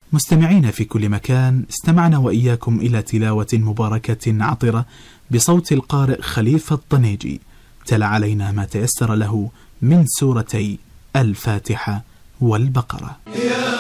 مستمعين في كل مكان، استمعنا وإياكم إلى تلاوة مباركة عطرة بصوت القارئ خليفة الطنيجي، تلا علينا ما تيسر له من سورتي الفاتحة والبقرة.